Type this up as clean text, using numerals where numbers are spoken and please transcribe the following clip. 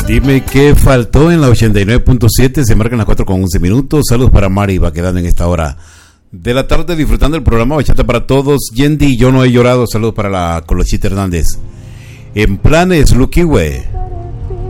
Dime qué faltó en la 89.7. Se marcan las 4:11. Saludos para Mari, va quedando en esta hora de la tarde disfrutando el programa Bachata para Todos. Yendi, yo no he llorado. Saludos para la Colochita Hernández. En planes, Luquiwe.